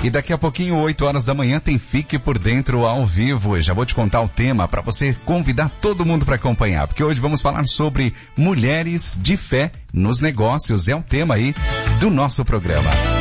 E daqui a pouquinho, 8 horas da manhã, tem Fique por Dentro ao vivo. Eu já vou te contar o tema para você convidar todo mundo para acompanhar, porque hoje vamos falar sobre mulheres de fé nos negócios. É o tema aí do nosso programa.